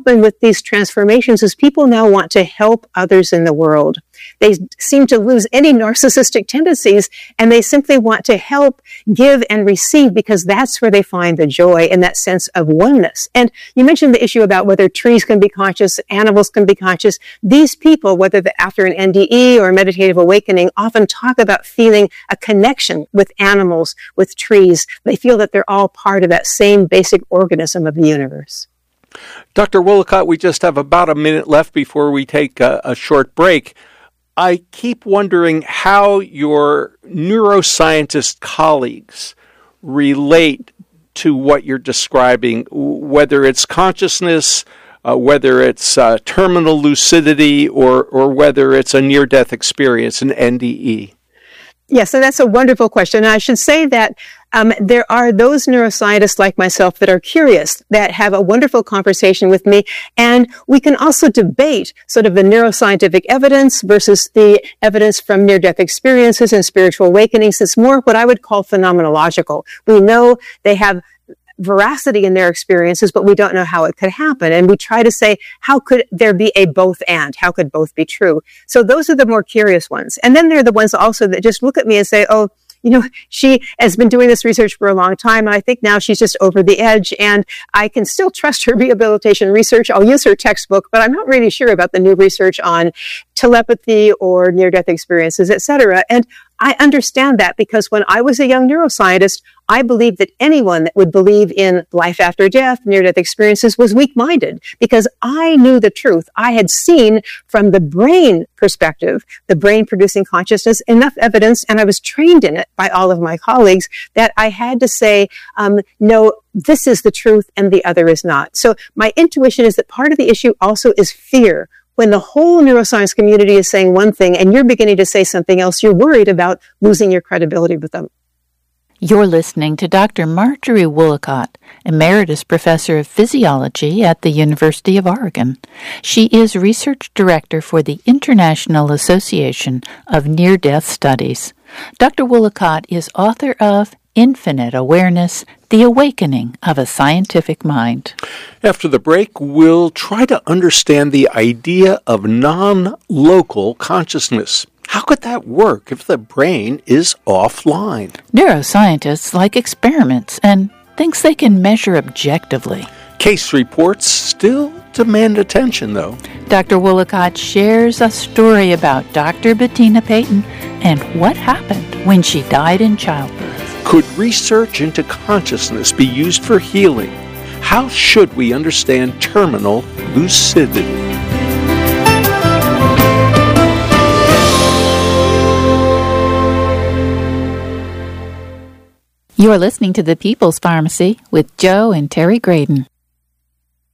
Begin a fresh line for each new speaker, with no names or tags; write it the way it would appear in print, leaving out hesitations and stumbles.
happened with these transformations is people now want to help others in the world. They seem to lose any narcissistic tendencies, and they simply want to help, give, and receive, because that's where they find the joy and that sense of oneness. And you mentioned the issue about whether trees can be conscious, animals can be conscious. These people, whether after an NDE or a meditative awakening, often talk about feeling a connection with animals, with trees. They feel that they're all part of that same basic organism of the universe.
Dr. Woollacott, we just have about a minute left before we take a short break. I keep wondering how your neuroscientist colleagues relate to what you're describing, whether it's consciousness, whether it's terminal lucidity, or whether it's a near-death experience, an NDE.
Yes, so that's a wonderful question. And I should say that there are those neuroscientists like myself that are curious, that have a wonderful conversation with me, and we can also debate sort of the neuroscientific evidence versus the evidence from near-death experiences and spiritual awakenings. It's more what I would call phenomenological. We know they have veracity in their experiences, but we don't know how it could happen. And we try to say, how could there be a both and? How could both be true? So those are the more curious ones. And then there are the ones also that just look at me and say, oh, you know, she has been doing this research for a long time, and I think now she's just over the edge, and I can still trust her rehabilitation research. I'll use her textbook, but I'm not really sure about the new research on telepathy or near-death experiences, etc. And I understand that, because when I was a young neuroscientist, I believed that anyone that would believe in life after death, near-death experiences, was weak-minded, because I knew the truth. I had seen from the brain perspective, the brain producing consciousness, enough evidence, and I was trained in it by all of my colleagues, that I had to say, no, this is the truth and the other is not. So my intuition is that part of the issue also is fear. When the whole neuroscience community is saying one thing and you're beginning to say something else, you're worried about losing your credibility with them.
You're listening to Dr. Marjorie Woollacott, Emeritus Professor of Physiology at the University of Oregon. She is Research Director for the International Association of Near-Death Studies. Dr. Woollacott is author of Infinite Awareness, The Awakening of a Scientific Mind.
After the break, we'll try to understand the idea of non-local consciousness. How could that work if the brain is offline?
Neuroscientists like experiments and things they can measure objectively.
Case reports still demand attention, though.
Dr. Woollacott shares a story about Dr. Bettina Payton and what happened when she died in childbirth.
Could research into consciousness be used for healing? How should we understand terminal lucidity?
You're listening to The People's Pharmacy with Joe and Terry Graydon.